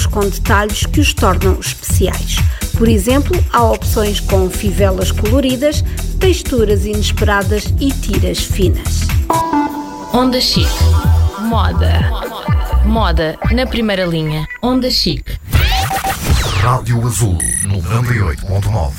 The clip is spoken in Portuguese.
com detalhes que os tornam especiais. Por exemplo, há opções com fivelas coloridas, texturas inesperadas e tiras finas. Onda Chic. Moda. Moda na primeira linha. Onda Chic. Rádio Azul 98.9.